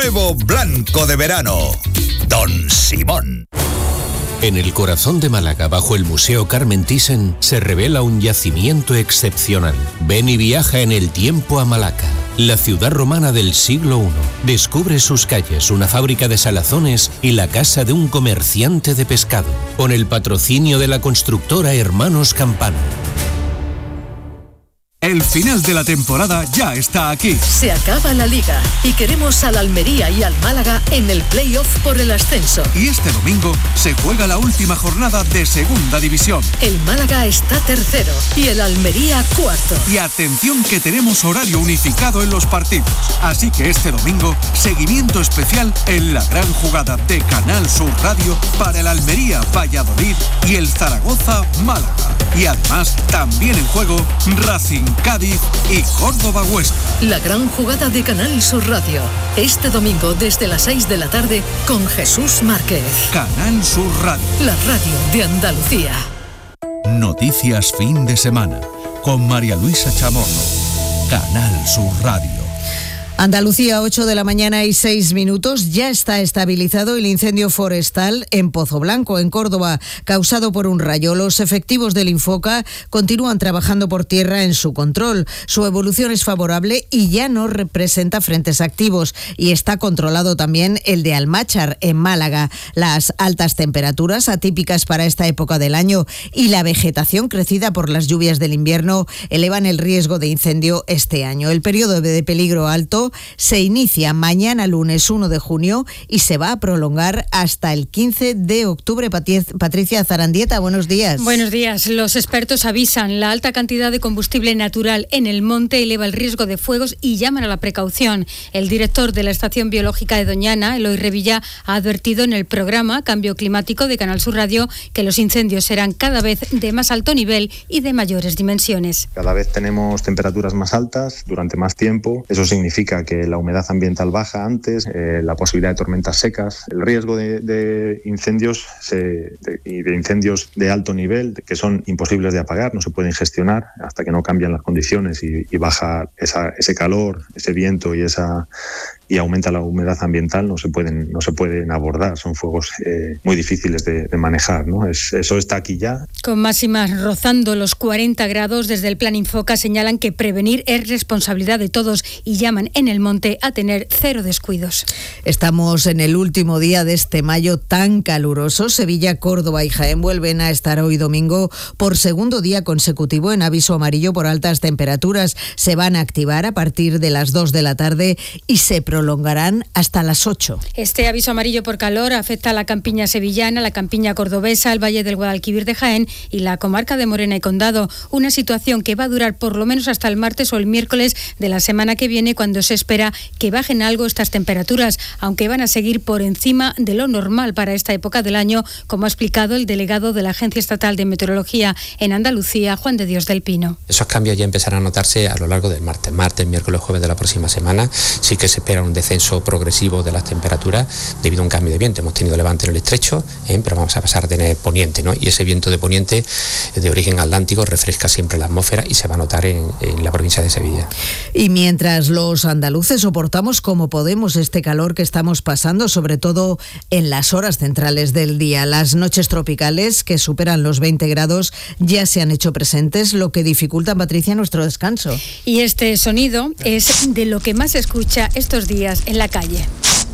Nuevo blanco de verano, Don Simón. En el corazón de Málaga, bajo el Museo Carmen Thyssen, se revela un yacimiento excepcional. Ven y viaja en el tiempo a Malaca, la ciudad romana del siglo I. Descubre sus calles, una fábrica de salazones y la casa de un comerciante de pescado, con el patrocinio de la constructora Hermanos Campano. El final de la temporada ya está aquí. Se acaba la Liga y queremos al Almería y al Málaga en el play-off por el ascenso. Y este domingo se juega la última jornada de Segunda División. El Málaga está tercero y el Almería cuarto. Y atención que tenemos horario unificado en los partidos. Así que este domingo, seguimiento especial en la gran jugada de Canal Sur Radio para el Almería Valladolid y el Zaragoza Málaga. Y además, también en juego, Racing Cádiz y Córdoba Huesca. La gran jugada de Canal Sur Radio. Este domingo desde las 6 de la tarde con Jesús Márquez. Canal Sur Radio. La radio de Andalucía. Noticias fin de semana con María Luisa Chamorro. Canal Sur Radio. Andalucía, 8 de la mañana y 6 minutos. Ya está estabilizado el incendio forestal en Pozo Blanco, en Córdoba, causado por un rayo. Los efectivos del Infoca continúan trabajando por tierra en su control. Su evolución es favorable y ya no representa frentes activos. Y está controlado también el de Almáchar, en Málaga. Las altas temperaturas, atípicas para esta época del año, y la vegetación crecida por las lluvias del invierno elevan el riesgo de incendio este año. El periodo de peligro alto se inicia mañana lunes 1 de junio y se va a prolongar hasta el 15 de octubre. Patricia Zarandieta, buenos días. Buenos días. Los expertos avisan, la alta cantidad de combustible natural en el monte eleva el riesgo de fuegos y llaman a la precaución. El director de la Estación Biológica de Doñana, Eloy Revilla, ha advertido en el programa Cambio Climático de Canal Sur Radio que los incendios serán cada vez de más alto nivel y de mayores dimensiones. Cada vez tenemos temperaturas más altas durante más tiempo. Eso significa que la humedad ambiental baja antes, la posibilidad de tormentas secas, el riesgo de incendios y de incendios de alto nivel que son imposibles de apagar, no se pueden gestionar hasta que no cambian las condiciones y baja ese calor, ese viento y aumenta la humedad ambiental, no se pueden abordar. Son fuegos muy difíciles de manejar, ¿no? Eso está aquí ya. Con máximas rozando los 40 grados, desde el Plan Infoca señalan que prevenir es responsabilidad de todos y llaman en el monte a tener cero descuidos. Estamos en el último día de este mayo tan caluroso. Sevilla, Córdoba y Jaén vuelven a estar hoy domingo por segundo día consecutivo en aviso amarillo por altas temperaturas. Se van a activar a partir de las 2 de la tarde y se prolongarán hasta las 8. Este aviso amarillo por calor afecta a la campiña sevillana, la campiña cordobesa, el Valle del Guadalquivir de Jaén y la comarca de Morena y Condado. Una situación que va a durar por lo menos hasta el martes o el miércoles de la semana que viene, cuando se espera que bajen algo estas temperaturas, aunque van a seguir por encima de lo normal para esta época del año, como ha explicado el delegado de la Agencia Estatal de Meteorología en Andalucía, Juan de Dios del Pino. Esos cambios ya empezarán a notarse a lo largo del martes, miércoles, jueves de la próxima semana. Sí que se espera un descenso progresivo de las temperaturas debido a un cambio de viento. Hemos tenido levante en el estrecho, pero vamos a pasar a tener poniente, ¿no? Y ese viento de poniente de origen atlántico refresca siempre la atmósfera y se va a notar en la provincia de Sevilla. Y mientras los andaluces soportamos como podemos este calor que estamos pasando, sobre todo en las horas centrales del día, las noches tropicales que superan los 20 grados ya se han hecho presentes, lo que dificulta, Patricia, nuestro descanso. Y este sonido es de lo que más se escucha estos días en la calle.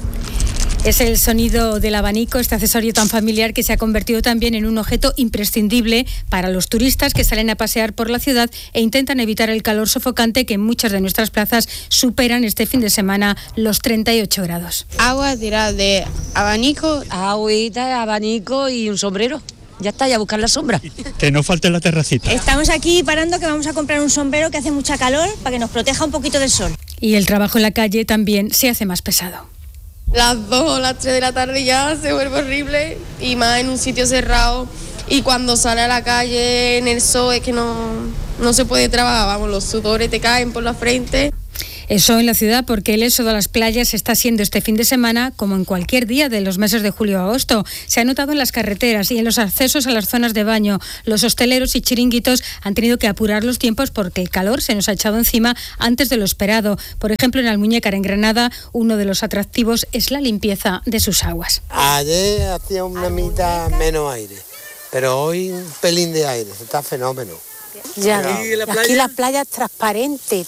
Es el sonido del abanico, este accesorio tan familiar que se ha convertido también en un objeto imprescindible para los turistas que salen a pasear por la ciudad e intentan evitar el calor sofocante que en muchas de nuestras plazas superan este fin de semana los 38 grados. Agua tirada de abanico. Agüita, abanico y un sombrero. Ya está, ya a buscar la sombra. Que no falte la terracita. Estamos aquí parando que vamos a comprar un sombrero que hace mucha calor para que nos proteja un poquito del sol. Y el trabajo en la calle también se hace más pesado. Las 2 o las 3 de la tarde ya se vuelve horrible, y más en un sitio cerrado, y cuando sale a la calle en el sol es que no se puede trabajar, vamos, los sudores te caen por la frente. Eso en la ciudad, porque el éxodo a las playas está siendo este fin de semana como en cualquier día de los meses de julio a agosto. Se ha notado en las carreteras y en los accesos a las zonas de baño. Los hosteleros y chiringuitos han tenido que apurar los tiempos porque el calor se nos ha echado encima antes de lo esperado. Por ejemplo, en Almuñécar, en Granada, uno de los atractivos es la limpieza de sus aguas. Ayer hacía una mitad menos aire, pero hoy un pelín de aire, está fenómeno. Ya, aquí la playa es transparente,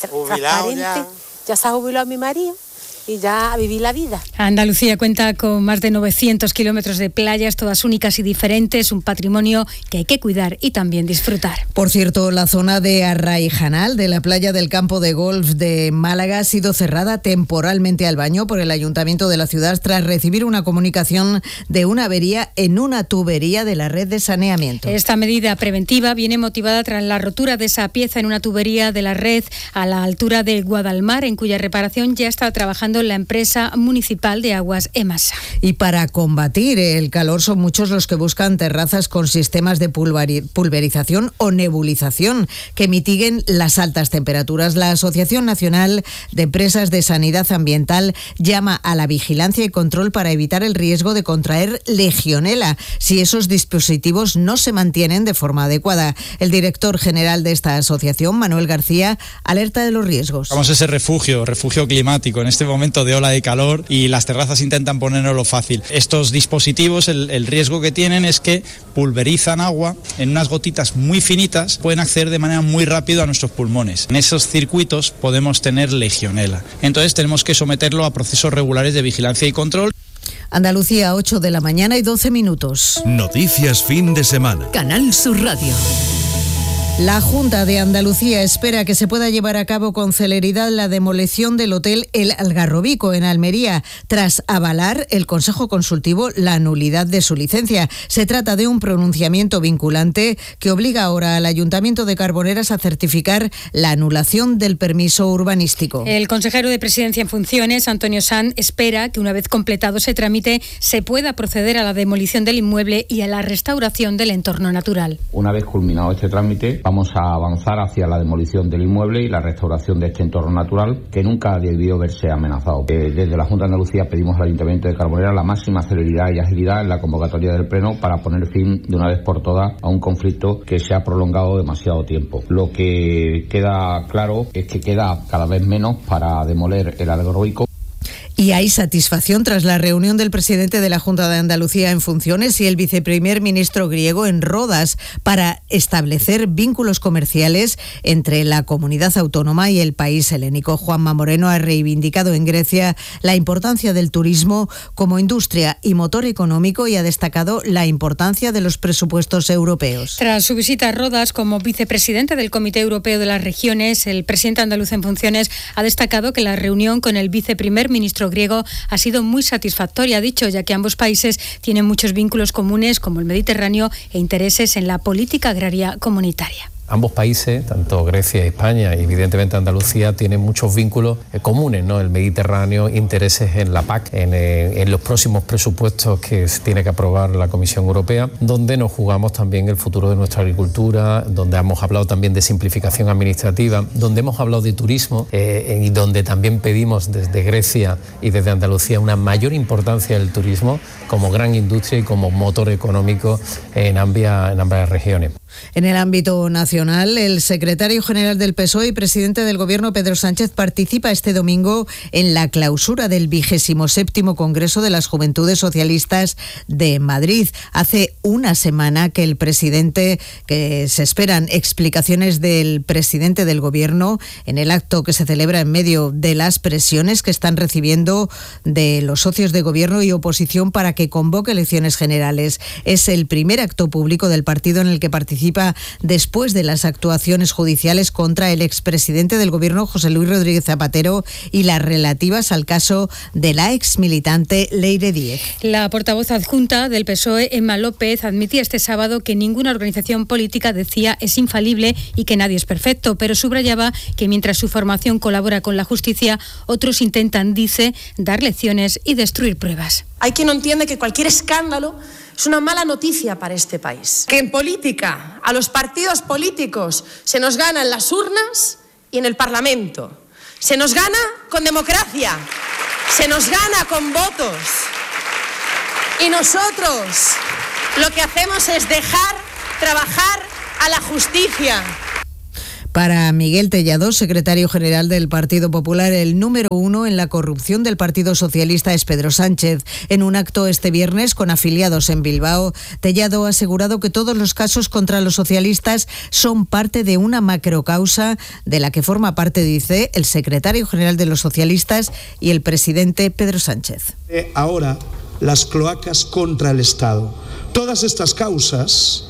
ya se ha jubilado mi marido y ya a vivir la vida. Andalucía cuenta con más de 900 kilómetros de playas, todas únicas y diferentes, un patrimonio que hay que cuidar y también disfrutar. Por cierto, la zona de Arraijanal, de la playa del campo de golf de Málaga, ha sido cerrada temporalmente al baño por el Ayuntamiento de la ciudad tras recibir una comunicación de una avería en una tubería de la red de saneamiento. Esta medida preventiva viene motivada tras la rotura de esa pieza en una tubería de la red a la altura de Guadalmar, en cuya reparación ya está trabajando la empresa municipal de aguas EMASA. Y para combatir el calor son muchos los que buscan terrazas con sistemas de pulverización o nebulización que mitiguen las altas temperaturas. La Asociación Nacional de Empresas de Sanidad Ambiental llama a la vigilancia y control para evitar el riesgo de contraer legionela si esos dispositivos no se mantienen de forma adecuada. El director general de esta asociación, Manuel García, alerta de los riesgos. Vamos a ese refugio climático en este momento de ola de calor y las terrazas intentan ponernoslo fácil. Estos dispositivos, el riesgo que tienen es que pulverizan agua en unas gotitas muy finitas, pueden acceder de manera muy rápida a nuestros pulmones. En esos circuitos podemos tener legionela. Entonces tenemos que someterlo a procesos regulares de vigilancia y control. Andalucía, 8 de la mañana y 12 minutos. Noticias fin de semana. Canal Sur Radio. La Junta de Andalucía espera que se pueda llevar a cabo con celeridad la demolición del hotel El Algarrobico en Almería, tras avalar el Consejo Consultivo la nulidad de su licencia. Se trata de un pronunciamiento vinculante que obliga ahora al Ayuntamiento de Carboneras a certificar la anulación del permiso urbanístico. El consejero de Presidencia en funciones, Antonio Sanz, espera que una vez completado ese trámite se pueda proceder a la demolición del inmueble y a la restauración del entorno natural. Una vez culminado este trámite, vamos a avanzar hacia la demolición del inmueble y la restauración de este entorno natural que nunca debió verse amenazado. Desde la Junta de Andalucía pedimos al Ayuntamiento de Carbonera la máxima celeridad y agilidad en la convocatoria del Pleno para poner fin de una vez por todas a un conflicto que se ha prolongado demasiado tiempo. Lo que queda claro es que queda cada vez menos para demoler el Algarrobico. Y hay satisfacción tras la reunión del presidente de la Junta de Andalucía en funciones y el viceprimer ministro griego en Rodas para establecer vínculos comerciales entre la comunidad autónoma y el país helénico. Juanma Moreno ha reivindicado en Grecia la importancia del turismo como industria y motor económico y ha destacado la importancia de los presupuestos europeos. Tras su visita a Rodas como vicepresidente del Comité Europeo de las Regiones, el presidente andaluz en funciones ha destacado que la reunión con el viceprimer ministro griego ha sido muy satisfactoria, ha dicho, ya que ambos países tienen muchos vínculos comunes como el Mediterráneo e intereses en la política agraria comunitaria. Ambos países, tanto Grecia y España y evidentemente Andalucía, tienen muchos vínculos comunes, ¿no? El Mediterráneo, intereses en la PAC, en los próximos presupuestos que se tiene que aprobar la Comisión Europea, donde nos jugamos también el futuro de nuestra agricultura, donde hemos hablado también de simplificación administrativa, donde hemos hablado de turismo y donde también pedimos desde Grecia y desde Andalucía una mayor importancia del turismo como gran industria y como motor económico en ambas regiones. En el ámbito nacional, el secretario general del PSOE y presidente del Gobierno, Pedro Sánchez, participa este domingo en la clausura del 27º Congreso de las Juventudes Socialistas de Madrid. Hace una semana que se esperan explicaciones del presidente del Gobierno en el acto que se celebra en medio de las presiones que están recibiendo de los socios de Gobierno y oposición para que convoque elecciones generales. Es el primer acto público del partido en el que participa después de las actuaciones judiciales contra el expresidente del Gobierno, José Luis Rodríguez Zapatero, y las relativas al caso de la exmilitante Leire Díez. La portavoz adjunta del PSOE, Emma López, admitía este sábado que ninguna organización política, decía, es infalible y que nadie es perfecto, pero subrayaba que mientras su formación colabora con la justicia, otros intentan, dice, dar lecciones y destruir pruebas. Hay quien no entiende que cualquier escándalo es una mala noticia para este país. Que en política, a los partidos políticos se nos gana en las urnas y en el Parlamento. Se nos gana con democracia, se nos gana con votos. Y nosotros lo que hacemos es dejar trabajar a la justicia. Para Miguel Tellado, secretario general del Partido Popular, el número 1 en la corrupción del Partido Socialista es Pedro Sánchez. En un acto este viernes con afiliados en Bilbao, Tellado ha asegurado que todos los casos contra los socialistas son parte de una macrocausa de la que forma parte, dice, el secretario general de los socialistas y el presidente Pedro Sánchez. Ahora, las cloacas contra el Estado. Todas estas causas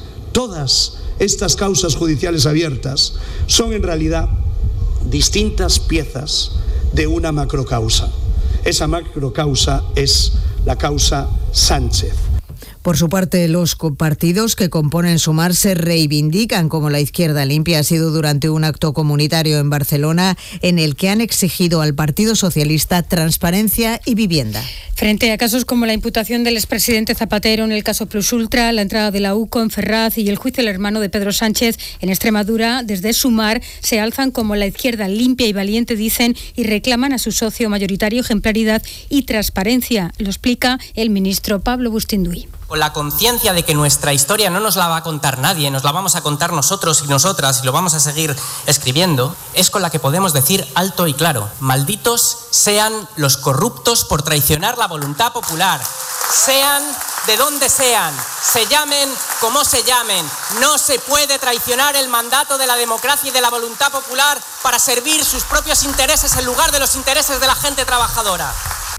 judiciales abiertas son en realidad distintas piezas de una macrocausa. Esa macrocausa es la causa Sánchez. Por su parte, los partidos que componen Sumar se reivindican como la Izquierda Limpia. Ha sido durante un acto comunitario en Barcelona en el que han exigido al Partido Socialista transparencia y vivienda. Frente a casos como la imputación del expresidente Zapatero en el caso Plus Ultra, la entrada de la UCO en Ferraz y el juicio del hermano de Pedro Sánchez en Extremadura, desde Sumar se alzan como la Izquierda Limpia y Valiente, dicen, y reclaman a su socio mayoritario ejemplaridad y transparencia. Lo explica el ministro Pablo Bustinduy. Con la conciencia de que nuestra historia no nos la va a contar nadie, nos la vamos a contar nosotros y nosotras y lo vamos a seguir escribiendo, es con la que podemos decir alto y claro: malditos sean los corruptos por traicionar la voluntad popular, sean de donde sean, se llamen como se llamen. No se puede traicionar el mandato de la democracia y de la voluntad popular para servir sus propios intereses en lugar de los intereses de la gente trabajadora.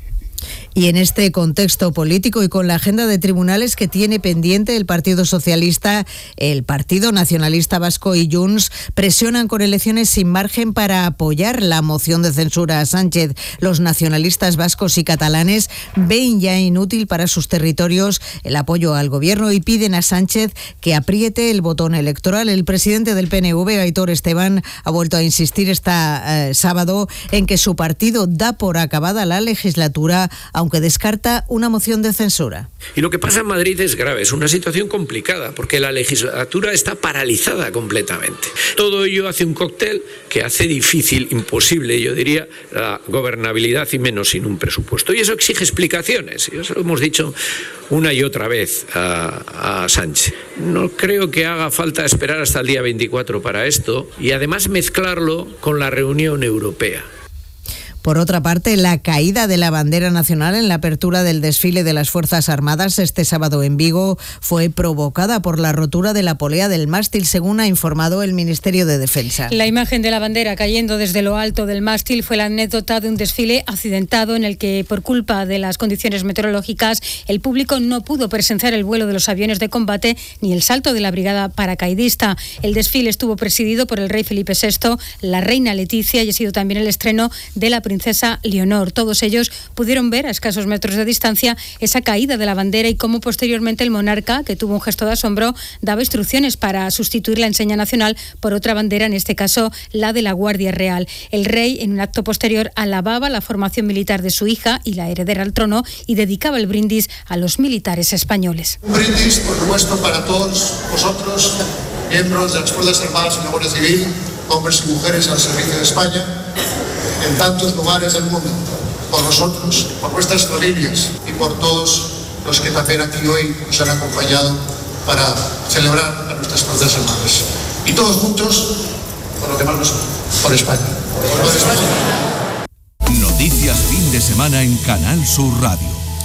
Y en este contexto político y con la agenda de tribunales que tiene pendiente el Partido Socialista, el Partido Nacionalista Vasco y Junts presionan con elecciones sin margen para apoyar la moción de censura a Sánchez. Los nacionalistas vascos y catalanes ven ya inútil para sus territorios el apoyo al gobierno y piden a Sánchez que apriete el botón electoral. El presidente del PNV, Aitor Esteban, ha vuelto a insistir sábado en que su partido da por acabada la legislatura, aunque descarta una moción de censura. Y lo que pasa en Madrid es grave, es una situación complicada, porque la legislatura está paralizada completamente. Todo ello hace un cóctel que hace difícil, imposible, yo diría, la gobernabilidad y menos sin un presupuesto. Y eso exige explicaciones, y eso lo hemos dicho una y otra vez a Sánchez. No creo que haga falta esperar hasta el día 24 para esto, y además mezclarlo con la reunión europea. Por otra parte, la caída de la bandera nacional en la apertura del desfile de las Fuerzas Armadas este sábado en Vigo fue provocada por la rotura de la polea del mástil, según ha informado el Ministerio de Defensa. La imagen de la bandera cayendo desde lo alto del mástil fue la anécdota de un desfile accidentado en el que, por culpa de las condiciones meteorológicas, el público no pudo presenciar el vuelo de los aviones de combate ni el salto de la brigada paracaidista. El desfile estuvo presidido por el rey Felipe VI, la reina Leticia y ha sido también el estreno de la princesa Leonor. Todos ellos pudieron ver a escasos metros de distancia esa caída de la bandera y cómo posteriormente el monarca, que tuvo un gesto de asombro, daba instrucciones para sustituir la enseña nacional por otra bandera, en este caso la de la Guardia Real. El rey, en un acto posterior, alababa la formación militar de su hija y la heredera al trono y dedicaba el brindis a los militares españoles. Un brindis, por supuesto, para todos vosotros, miembros de las Fuerzas Armadas y la Guardia Civil, hombres y mujeres al servicio de España, en tantos lugares del mundo, por vosotros, por vuestras familias y por todos los que también aquí hoy nos han acompañado para celebrar a nuestras Fuerzas Armadas. Y todos juntos, por lo que más nos por España. Por España. Noticias fin de semana en Canal Sur Radio.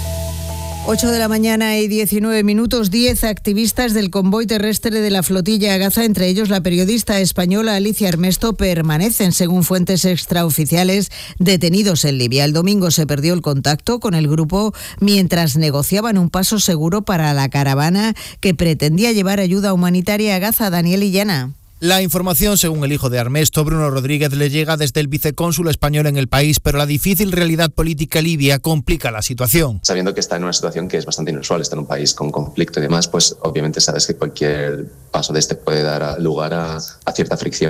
8 de la mañana y 19 minutos, 10 activistas del convoy terrestre de la flotilla a Gaza, entre ellos la periodista española Alicia Armesto, permanecen, según fuentes extraoficiales, detenidos en Libia. El domingo se perdió el contacto con el grupo mientras negociaban un paso seguro para la caravana que pretendía llevar ayuda humanitaria a Gaza. Daniel Illana. La información, según el hijo de Armesto, Bruno Rodríguez, le llega desde el vicecónsul español en el país, pero la difícil realidad política libia complica la situación. Sabiendo que está en una situación que es bastante inusual, está en un país con conflicto y demás, pues obviamente sabes que cualquier paso de este puede dar lugar a cierta fricción.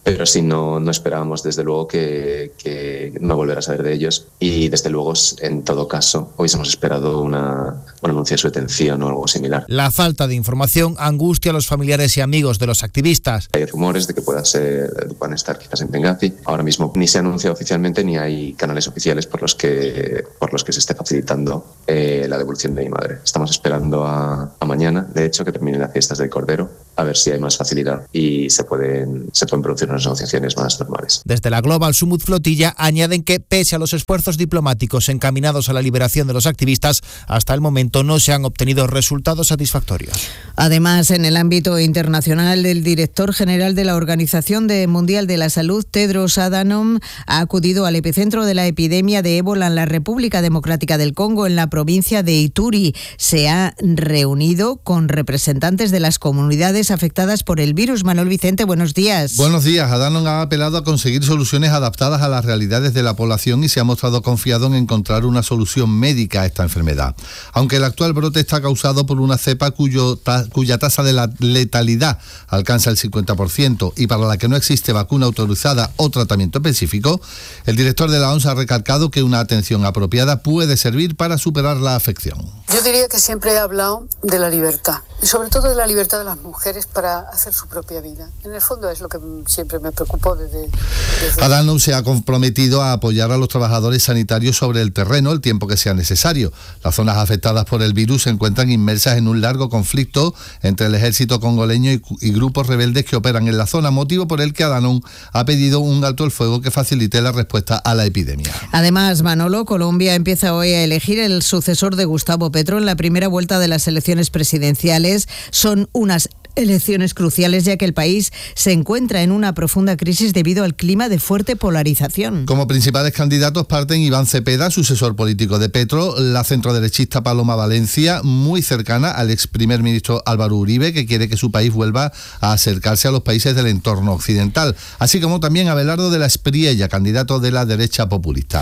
pero sí no esperábamos desde luego que no volver a saber de ellos, y desde luego en todo caso hubiésemos esperado un anuncio de su detención o algo similar. La falta de información angustia a los familiares y amigos de los activistas. Hay rumores de que puedan estar quizás en Benghazi. Ahora mismo ni se ha anunciado oficialmente ni hay canales oficiales por los que se esté facilitando la devolución de mi madre. Estamos esperando a mañana, de hecho, que terminen las fiestas del Cordero, a ver si hay más facilidad y se pueden producir unas negociaciones más normales. Desde la Global Summit Flotilla añaden que, pese a los esfuerzos diplomáticos encaminados a la liberación de los activistas, hasta el momento no se han obtenido resultados satisfactorios. Además, en el ámbito internacional, el director general de la Organización Mundial de la Salud, Tedros Adhanom, ha acudido al epicentro de la epidemia de ébola en la República Democrática del Congo, en la provincia de Ituri. Se ha reunido con representantes de las comunidades afectadas por el virus. Manuel Vicente, buenos días. Buenos días. Adhanom ha apelado a conseguir soluciones adaptadas a las realidades de la población y se ha mostrado confiado en encontrar una solución médica a esta enfermedad. Aunque el actual brote está causado por una cepa cuya tasa de la letalidad alcanza el 50% y para la que no existe vacuna autorizada o tratamiento específico, el director de la OMS ha recalcado que una atención apropiada puede servir para superar la afección. Yo diría que siempre he hablado de la libertad y sobre todo de la libertad de las mujeres para hacer su propia vida. En el fondo es lo que siempre me preocupó desde... Adhanom se ha comprometido a apoyar a los trabajadores sanitarios sobre el terreno el tiempo que sea necesario. Las zonas afectadas por el virus se encuentran inmersas en un largo conflicto entre el ejército congoleño y grupos rebeldes que operan en la zona, motivo por el que Adhanom ha pedido un alto el fuego que facilite la respuesta a la epidemia. Además, Manolo, Colombia empieza hoy a elegir el sucesor de Gustavo Petro en la primera vuelta de las elecciones presidenciales. Son unas elecciones cruciales ya que el país se encuentra en una profunda crisis debido al clima de fuerte polarización. Como principales candidatos parten Iván Cepeda, sucesor político de Petro, la centroderechista Paloma Valencia, muy cercana al ex primer ministro Álvaro Uribe, que quiere que su país vuelva a acercarse a los países del entorno occidental, así como también Abelardo de la Espriella, candidato de la derecha populista.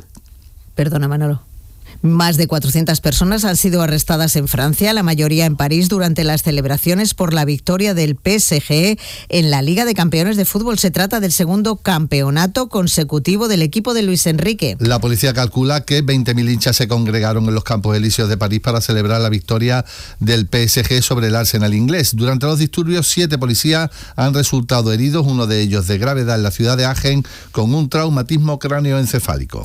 Perdona, Manolo. Más de 400 personas han sido arrestadas en Francia, la mayoría en París, durante las celebraciones por la victoria del PSG en la Liga de Campeones de Fútbol. Se trata del segundo campeonato consecutivo del equipo de Luis Enrique. La policía calcula que 20.000 hinchas se congregaron en los Campos Elíseos de París para celebrar la victoria del PSG sobre el Arsenal inglés. Durante los disturbios, 7 policías han resultado heridos, uno de ellos de gravedad en la ciudad de Agen, con un traumatismo cráneoencefálico.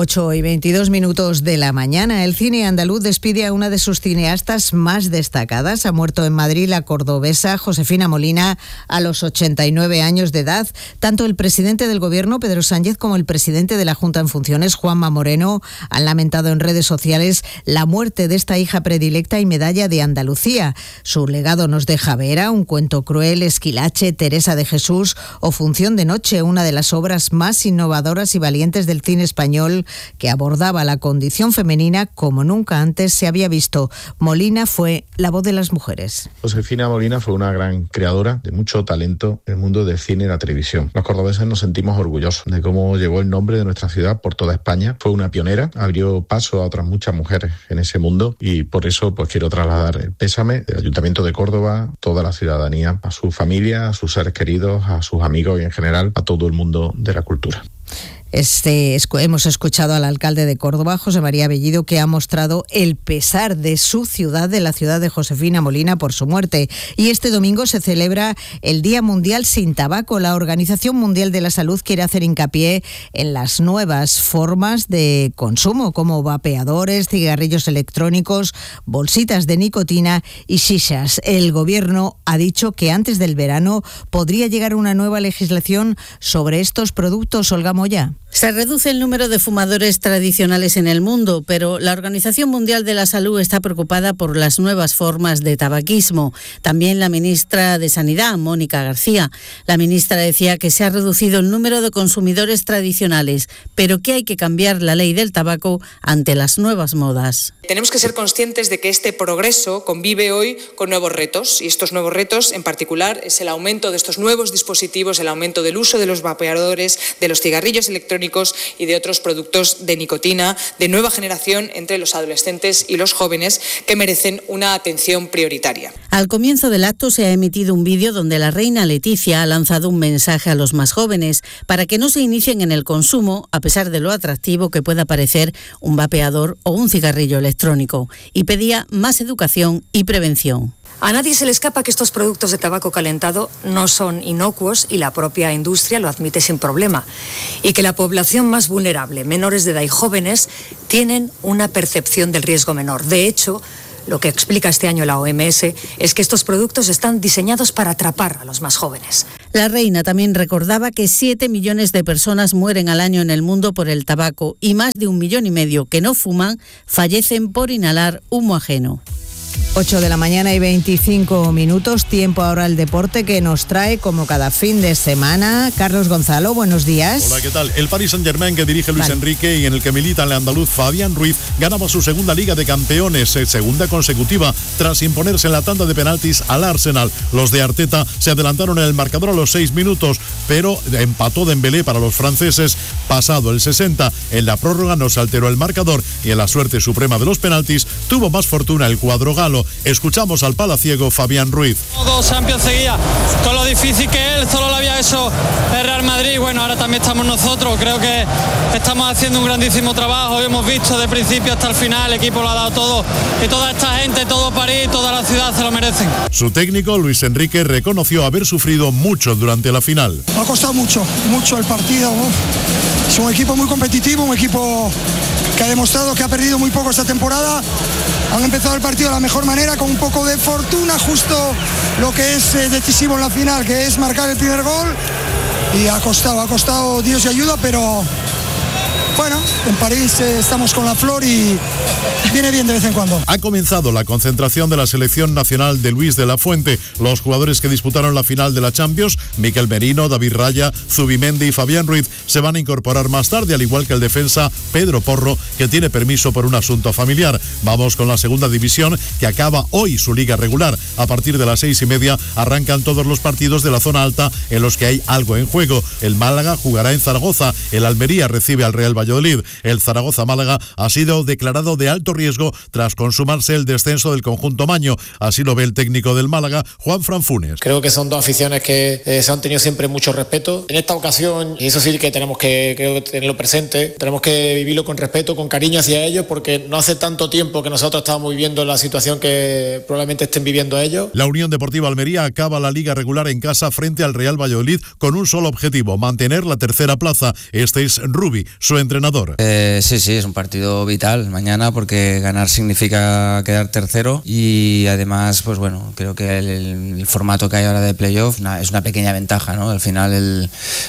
8:22 de la mañana. El cine andaluz despide a una de sus cineastas más destacadas. Ha muerto en Madrid la cordobesa Josefina Molina a los 89 años de edad. Tanto el presidente del Gobierno, Pedro Sánchez, como el presidente de la Junta en funciones, Juanma Moreno, han lamentado en redes sociales la muerte de esta hija predilecta y medalla de Andalucía. Su legado nos deja Vera, Un cuento cruel, Esquilache, Teresa de Jesús o Función de noche, una de las obras más innovadoras y valientes del cine español que abordaba la condición femenina como nunca antes se había visto. Molina fue la voz de las mujeres. Josefina Molina fue una gran creadora de mucho talento en el mundo del cine y la televisión. Los cordobeses nos sentimos orgullosos de cómo llegó el nombre de nuestra ciudad por toda España. Fue una pionera, abrió paso a otras muchas mujeres en ese mundo y por eso quiero trasladar el pésame del Ayuntamiento de Córdoba, toda la ciudadanía, a su familia, a sus seres queridos, a sus amigos y en general a todo el mundo de la cultura. Hemos escuchado al alcalde de Córdoba, José María Bellido, que ha mostrado el pesar de su ciudad, de la ciudad de Josefina Molina, por su muerte. Y este domingo se celebra el Día Mundial sin Tabaco. La Organización Mundial de la Salud quiere hacer hincapié en las nuevas formas de consumo, como vapeadores, cigarrillos electrónicos, bolsitas de nicotina y shishas. El Gobierno ha dicho que antes del verano podría llegar una nueva legislación sobre estos productos. Olga Moya. Se reduce el número de fumadores tradicionales en el mundo, pero la Organización Mundial de la Salud está preocupada por las nuevas formas de tabaquismo. También la ministra de Sanidad, Mónica García. La ministra decía que se ha reducido el número de consumidores tradicionales, pero que hay que cambiar la ley del tabaco ante las nuevas modas. Tenemos que ser conscientes de que este progreso convive hoy con nuevos retos, y estos nuevos retos en particular es el aumento de estos nuevos dispositivos, el aumento del uso de los vapeadores, de los cigarrillos electrónicos electrónicos y de otros productos de nicotina de nueva generación entre los adolescentes y los jóvenes que merecen una atención prioritaria. Al comienzo del acto se ha emitido un vídeo donde la reina Leticia ha lanzado un mensaje a los más jóvenes para que no se inicien en el consumo, a pesar de lo atractivo que pueda parecer un vapeador o un cigarrillo electrónico, y pedía más educación y prevención. A nadie se le escapa que estos productos de tabaco calentado no son inocuos y la propia industria lo admite sin problema. Y que la población más vulnerable, menores de edad y jóvenes, tienen una percepción del riesgo menor. De hecho, lo que explica este año la OMS es que estos productos están diseñados para atrapar a los más jóvenes. La reina también recordaba que 7 millones de personas mueren al año en el mundo por el tabaco y más de 1,5 millones que no fuman fallecen por inhalar humo ajeno. 8 de la mañana y 25 minutos, tiempo ahora al deporte que nos trae como cada fin de semana Carlos Gonzalo, buenos días. Hola, ¿qué tal? El Paris Saint-Germain que dirige Luis Enrique y en el que milita el andaluz Fabián Ruiz ganaba su segunda Liga de Campeones, segunda consecutiva, tras imponerse en la tanda de penaltis al Arsenal. Los de Arteta se adelantaron en el marcador a los 6 minutos, pero empató Dembélé para los franceses pasado el 60. En la prórroga no se alteró el marcador y en la suerte suprema de los penaltis tuvo más fortuna el cuadro galo. Escuchamos al palaciego Fabián Ruiz. 2 Champions seguidas, con lo difícil que él solo lo había hecho el Real Madrid. Bueno, ahora también estamos nosotros. Creo que estamos haciendo un grandísimo trabajo. Hemos visto de principio hasta el final, el equipo lo ha dado todo. Y toda esta gente, todo París, toda la ciudad se lo merecen. Su técnico, Luis Enrique, reconoció haber sufrido mucho durante la final. Ha costado mucho el partido, ¿no? Es un equipo muy competitivo, un equipo que ha demostrado que ha perdido muy poco esta temporada. Han empezado el partido de la mejor manera, con un poco de fortuna, justo lo que es decisivo en la final, que es marcar el primer gol. Y ha costado Dios y ayuda, pero bueno, en París estamos con la flor y viene bien de vez en cuando. Ha comenzado la concentración de la selección nacional de Luis de la Fuente. Los jugadores que disputaron la final de la Champions, Mikel Merino, David Raya, Zubimendi y Fabián Ruiz, se van a incorporar más tarde, al igual que el defensa Pedro Porro, que tiene permiso por un asunto familiar. Vamos con la segunda división, que acaba hoy su liga regular. A partir de las 6:30 arrancan todos los partidos de la zona alta en los que hay algo en juego. El Málaga jugará en Zaragoza, el Almería recibe al Real Valladolid. El Zaragoza-Málaga ha sido declarado de alto riesgo tras consumarse el descenso del conjunto maño. Así lo ve el técnico del Málaga, Juanfran Funes. Creo que son dos aficiones que se han tenido siempre mucho respeto. En esta ocasión, y eso sí que tenemos que tenerlo presente, tenemos que vivirlo con respeto, con cariño hacia ellos, porque no hace tanto tiempo que nosotros estábamos viviendo la situación que probablemente estén viviendo ellos. La Unión Deportiva Almería acaba la liga regular en casa frente al Real Valladolid con un solo objetivo: mantener la tercera plaza. Este es Rubi, su entrenador. Sí, es un partido vital mañana, porque ganar significa quedar tercero y además, pues bueno, creo que el formato que hay ahora de playoff es una pequeña ventaja, ¿no? Al final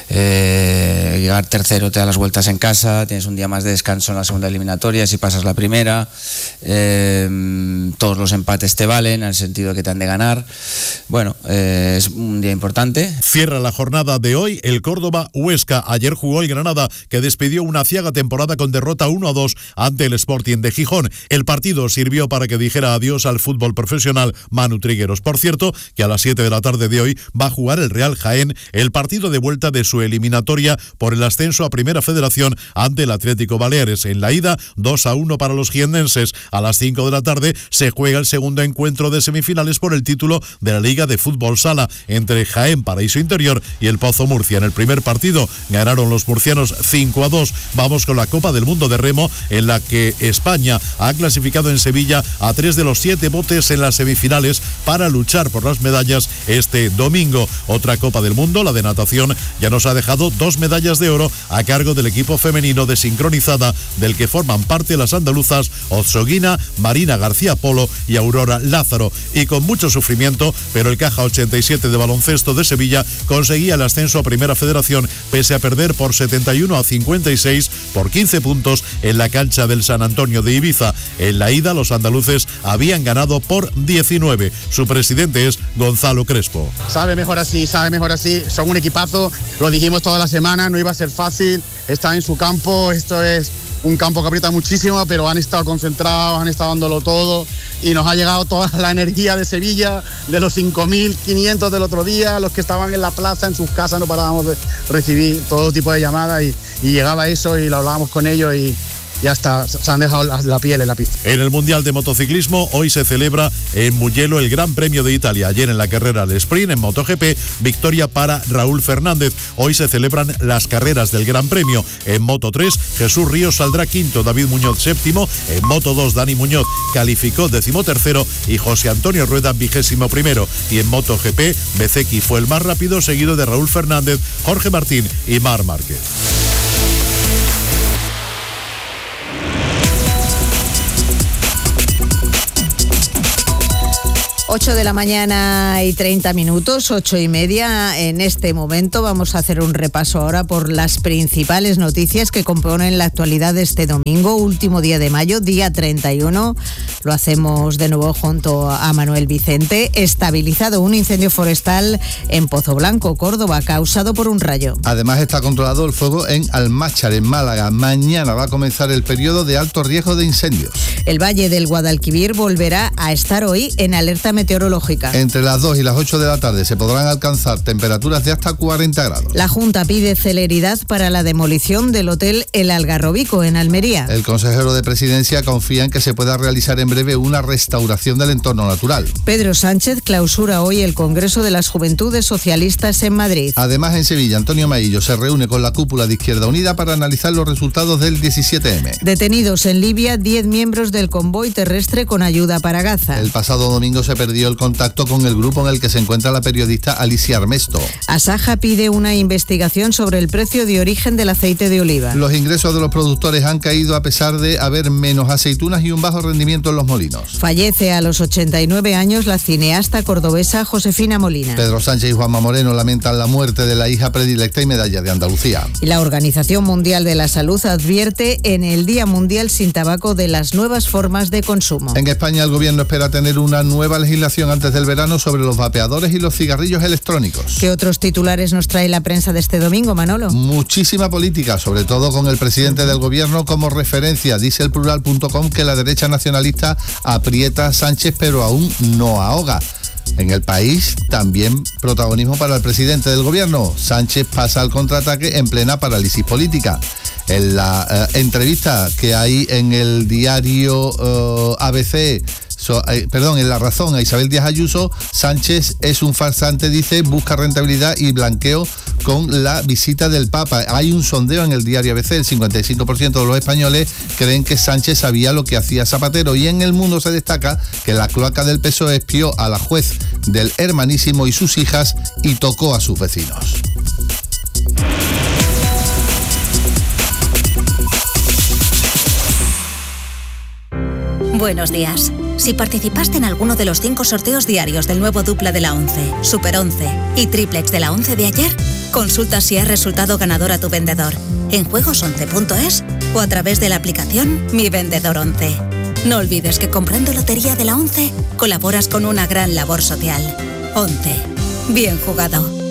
llegar tercero te da las vueltas en casa, tienes un día más de descanso en la segunda eliminatoria si pasas la primera, todos los empates te valen en el sentido de que te han de ganar. Bueno, es un día importante. Cierra la jornada de hoy el Córdoba-Huesca. Ayer jugó el Granada, que despidió una aciaga temporada con derrota 1-2 ante el Sporting de Gijón. El partido sirvió para que dijera adiós al fútbol profesional Manu Trigueros. Por cierto, que a las 7 de la tarde de hoy va a jugar el Real Jaén el partido de vuelta de su eliminatoria por el ascenso a Primera Federación ante el Atlético Baleares. En la ida, 2-1 para los jiennenses. A las 5 de la tarde se juega el segundo encuentro de semifinales por el título de la Liga de Fútbol Sala entre Jaén Paraíso Interior y el Pozo Murcia. En el primer partido ganaron los murcianos 5-2. Vamos con la Copa del Mundo de Remo, en la que España ha clasificado en Sevilla a 3 de los 7 botes en las semifinales para luchar por las medallas este domingo. Otra Copa del Mundo, la de natación, ya nos ha dejado 2 medallas de oro a cargo del equipo femenino de sincronizada, del que forman parte las andaluzas Otsoguina, Marina García Polo y Aurora Lázaro. Y con mucho sufrimiento, pero el Caja 87 de baloncesto de Sevilla conseguía el ascenso a Primera Federación, pese a perder por 71-56 por 15 puntos en la cancha del San Antonio de Ibiza. En la ida, los andaluces habían ganado por 19. Su presidente es Gonzalo Crespo. Sabe mejor así, son un equipazo, lo dijimos toda la semana, no iba a ser fácil, está en su campo, esto es un campo que aprieta muchísimo, pero han estado concentrados, han estado dándolo todo y nos ha llegado toda la energía de Sevilla, de los 5.500 del otro día, los que estaban en la plaza, en sus casas, no parábamos de recibir todo tipo de llamadas y llegaba eso y lo hablábamos con ellos y ya está, se han dejado la piel en la pista. En el Mundial de Motociclismo, hoy se celebra en Mugello el Gran Premio de Italia. Ayer en la carrera del sprint, en MotoGP, victoria para Raúl Fernández. Hoy se celebran las carreras del Gran Premio. En Moto3, Jesús Ríos saldrá quinto, David Muñoz séptimo. En Moto2, Dani Muñoz calificó 13º y José Antonio Rueda 21º. Y en MotoGP, Bezzecchi fue el más rápido, seguido de Raúl Fernández, Jorge Martín y Marc Márquez. 8 de la mañana y 30 minutos, 8:30. En este momento vamos a hacer un repaso ahora por las principales noticias que componen la actualidad de este domingo, último día de mayo, día 31. Lo hacemos de nuevo junto a Manuel Vicente. Estabilizado un incendio forestal en Pozo Blanco, Córdoba, causado por un rayo. Además está controlado el fuego en Almáchar, en Málaga. Mañana va a comenzar el periodo de alto riesgo de incendios. El Valle del Guadalquivir volverá a estar hoy en alerta meteorológica. Entre las 2 y las 8 de la tarde se podrán alcanzar temperaturas de hasta 40 grados. La Junta pide celeridad para la demolición del hotel El Algarrobico en Almería. El consejero de Presidencia confía en que se pueda realizar en breve una restauración del entorno natural. Pedro Sánchez clausura hoy el Congreso de las Juventudes Socialistas en Madrid. Además, en Sevilla, Antonio Maillo se reúne con la cúpula de Izquierda Unida para analizar los resultados del 17M. Detenidos en Libia 10 miembros del convoy terrestre con ayuda para Gaza. El pasado domingo se perdió el contacto con el grupo en el que se encuentra la periodista Alicia Armesto. Asaja pide una investigación sobre el precio de origen del aceite de oliva. Los ingresos de los productores han caído a pesar de haber menos aceitunas y un bajo rendimiento en los molinos. Fallece a los 89 años la cineasta cordobesa Josefina Molina. Pedro Sánchez y Juanma Moreno lamentan la muerte de la hija predilecta y medalla de Andalucía. Y la Organización Mundial de la Salud advierte en el Día Mundial sin Tabaco de las nuevas formas de consumo. En España el gobierno espera tener una nueva legislación antes del verano sobre los vapeadores y los cigarrillos electrónicos. ¿Qué otros titulares nos trae la prensa de este domingo, Manolo? Muchísima política, sobre todo con el presidente del gobierno como referencia. Dice el plural.com que la derecha nacionalista aprieta a Sánchez pero aún no ahoga. En el país, también protagonismo para el presidente del gobierno. Sánchez pasa al contraataque en plena parálisis política. En la entrevista que hay en el diario ABC, en La Razón, a Isabel Díaz Ayuso, Sánchez es un farsante, dice, busca rentabilidad y blanqueo con la visita del Papa. Hay un sondeo en el diario ABC, el 55% de los españoles creen que Sánchez sabía lo que hacía Zapatero, y en El Mundo se destaca que la cloaca del PSOE espió a la juez del Hermanísimo y sus hijas y tocó a sus vecinos. Buenos días. Si participaste en alguno de los 5 sorteos diarios del nuevo dupla de la 11, Super 11 y triplex de la 11 de ayer, consulta si has resultado ganador a tu vendedor en juegos11.es o a través de la aplicación Mi Vendedor 11. No olvides que comprando lotería de la 11 colaboras con una gran labor social. 11. Bien jugado.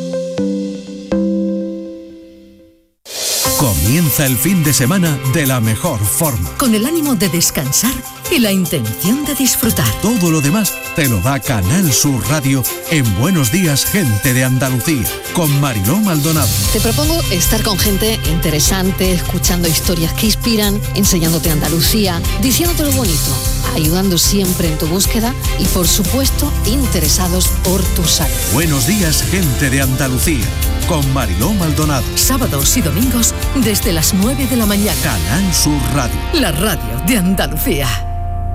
Comienza el fin de semana de la mejor forma. Con el ánimo de descansar y la intención de disfrutar. Todo lo demás te lo da Canal Sur Radio en Buenos Días, Gente de Andalucía, con Mariló Maldonado. Te propongo estar con gente interesante, escuchando historias que inspiran, enseñándote Andalucía, diciéndote lo bonito, ayudando siempre en tu búsqueda y, por supuesto, interesados por tu salud. Buenos Días, Gente de Andalucía, con Mariló Maldonado. Sábados y domingos desde las 9 de la mañana. Canal Sur Radio. La radio de Andalucía.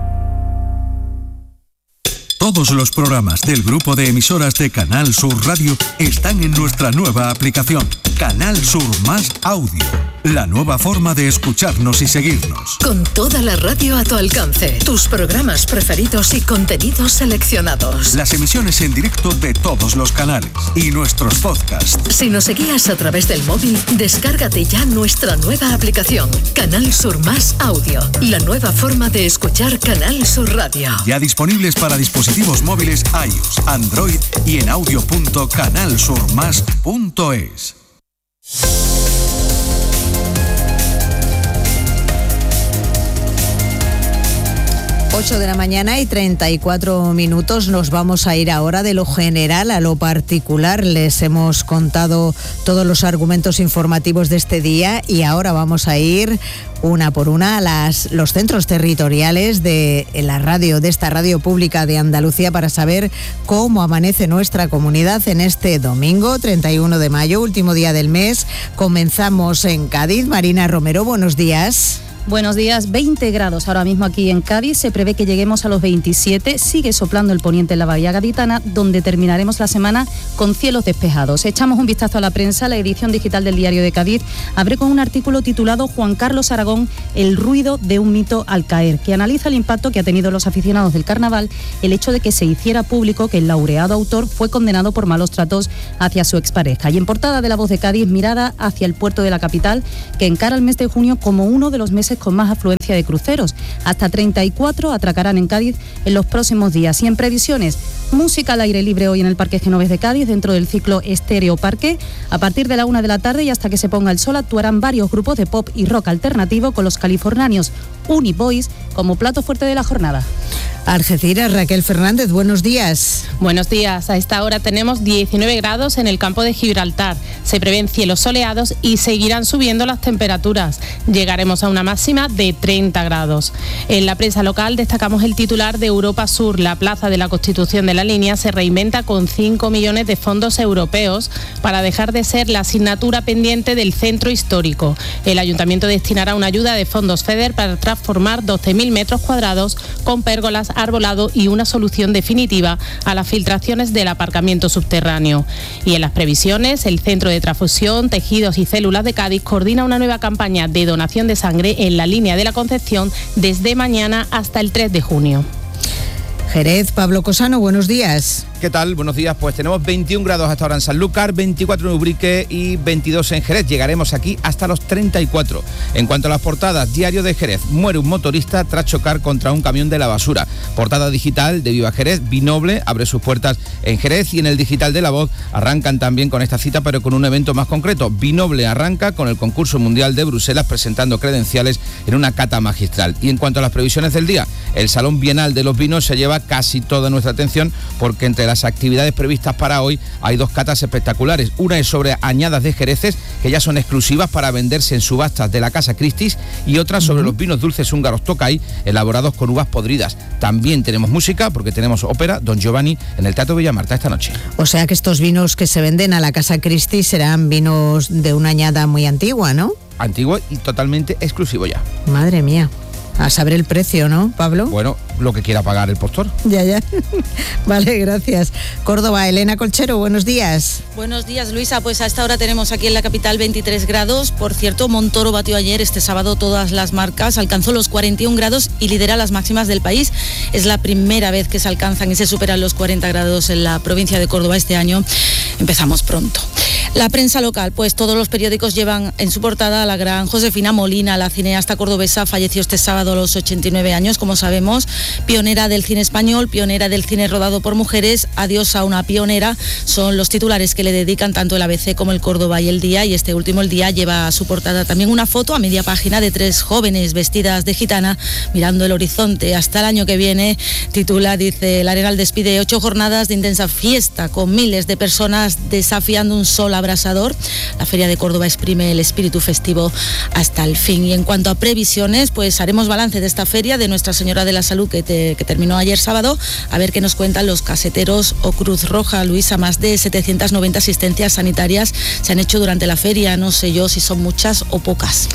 Todos los programas del grupo de emisoras de Canal Sur Radio están en nuestra nueva aplicación, Canal Sur Más Audio. La nueva forma de escucharnos y seguirnos. Con toda la radio a tu alcance, tus programas preferidos y contenidos seleccionados. Las emisiones en directo de todos los canales y nuestros podcasts. Si nos seguías a través del móvil, descárgate ya nuestra nueva aplicación, Canal Sur Más Audio. La nueva forma de escuchar Canal Sur Radio. Ya disponibles para dispositivos móviles iOS, Android y en audio.canalsurmas.es. 8 de la mañana y 34 minutos. Nos vamos a ir ahora de lo general a lo particular. Les hemos contado todos los argumentos informativos de este día y ahora vamos a ir una por una a los centros territoriales de la radio, de esta radio pública de Andalucía, para saber cómo amanece nuestra comunidad en este domingo 31 de mayo, último día del mes. Comenzamos en Cádiz. Marina Romero, buenos días. Buenos días, 20 grados ahora mismo aquí en Cádiz, se prevé que lleguemos a los 27, sigue soplando el poniente en la bahía gaditana, donde terminaremos la semana con cielos despejados. Echamos un vistazo a la prensa. La edición digital del Diario de Cádiz abre con un artículo titulado Juan Carlos Aragón, el ruido de un mito al caer, que analiza el impacto que ha tenido en los aficionados del carnaval el hecho de que se hiciera público que el laureado autor fue condenado por malos tratos hacia su expareja. Y en portada de La Voz de Cádiz, mirada hacia el puerto de la capital, que encara el mes de junio como uno de los meses con más afluencia de cruceros. Hasta 34 atracarán en Cádiz en los próximos días. Y en previsiones, música al aire libre hoy en el Parque Genovés de Cádiz, dentro del ciclo Estéreo Parque. A partir de la 1 de la tarde y hasta que se ponga el sol, actuarán varios grupos de pop y rock alternativo con los californianos Uniboys como plato fuerte de la jornada. Algeciras, Raquel Fernández, buenos días. Buenos días. A esta hora tenemos 19 grados en el campo de Gibraltar. Se prevén cielos soleados y seguirán subiendo las temperaturas. Llegaremos a una máxima de 30 grados. En la prensa local destacamos el titular de Europa Sur. La Plaza de la Constitución de la Línea se reinventa con 5 millones de fondos europeos para dejar de ser la asignatura pendiente del centro histórico. El ayuntamiento destinará una ayuda de fondos FEDER para transformar 12.000 metros cuadrados con pérgolas, arbolado y una solución definitiva a las filtraciones del aparcamiento subterráneo. Y en las previsiones, el Centro de Transfusión, Tejidos y Células de Cádiz coordina una nueva campaña de donación de sangre en la línea de la Concepción desde mañana hasta el 3 de junio. Jerez, Pablo Cosano, buenos días. ¿Qué tal? Buenos días. Pues tenemos 21 grados hasta ahora en Sanlúcar, 24 en Ubrique y 22 en Jerez. Llegaremos aquí hasta los 34. En cuanto a las portadas, Diario de Jerez. Muere un motorista tras chocar contra un camión de la basura. Portada digital de Viva Jerez. Vinoble abre sus puertas en Jerez y en el digital de La Voz arrancan también con esta cita, pero con un evento más concreto. Vinoble arranca con el concurso mundial de Bruselas presentando credenciales en una cata magistral. Y en cuanto a las previsiones del día, el Salón Bienal de los Vinos se lleva casi toda nuestra atención porque entre las actividades previstas para hoy hay dos catas espectaculares. Una es sobre añadas de jereces que ya son exclusivas para venderse en subastas de la Casa Christie's y otra sobre los vinos dulces húngaros Tokay elaborados con uvas podridas. También tenemos música porque tenemos ópera Don Giovanni en el Teatro Villamarta esta noche. O sea que estos vinos que se venden a la Casa Christie's serán vinos de una añada muy antigua, ¿no? Antiguo y totalmente exclusivo ya. Madre mía. A saber el precio, ¿no, Pablo? Bueno, lo que quiera pagar el postor. Ya. Vale, gracias. Córdoba, Elena Colchero, buenos días. Buenos días, Luisa. Pues a esta hora tenemos aquí en la capital 23 grados. Por cierto, Montoro batió ayer, este sábado, todas las marcas. Alcanzó los 41 grados y lidera las máximas del país. Es la primera vez que se alcanzan y se superan los 40 grados en la provincia de Córdoba este año. Empezamos pronto. La prensa local, pues todos los periódicos llevan en su portada a la gran Josefina Molina, la cineasta cordobesa, falleció este sábado a los 89 años, como sabemos, pionera del cine español, pionera del cine rodado por mujeres, adiós a una pionera, son los titulares que le dedican tanto el ABC como el Córdoba y El Día, y este último, El Día, lleva a su portada también una foto a media página de 3 jóvenes vestidas de gitana mirando el horizonte hasta el año que viene, titula, dice, el Arenal despide 8 jornadas de intensa fiesta con miles de personas desafiando un sol abrasador. La Feria de Córdoba exprime el espíritu festivo hasta el fin. Y en cuanto a previsiones, pues haremos balance de esta feria de Nuestra Señora de la Salud que terminó ayer sábado, a ver qué nos cuentan los caseteros o Cruz Roja. Luisa, más de 790 asistencias sanitarias se han hecho durante la feria, no sé yo si son muchas o pocas.